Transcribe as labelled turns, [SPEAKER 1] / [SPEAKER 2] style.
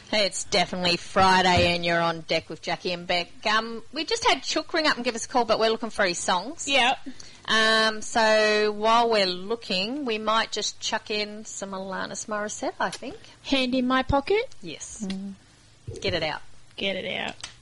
[SPEAKER 1] Hey, it's definitely Friday and you're on deck with Jackie and Beck. We just had Chook ring up and give us a call, but we're looking for his songs.
[SPEAKER 2] Yeah.
[SPEAKER 1] So while we're looking, we might just chuck in some Alanis Morissette, I think.
[SPEAKER 2] Hand in my pocket.
[SPEAKER 1] Yes. Get it out.
[SPEAKER 2] Get it out.